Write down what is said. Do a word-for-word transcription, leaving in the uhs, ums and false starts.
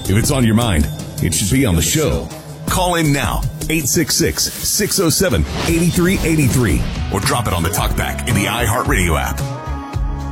If it's on your mind, it should be on the show. Call in now, eight six six, six oh seven, eight three eight three, or drop it on the talkback in the iHeartRadio app.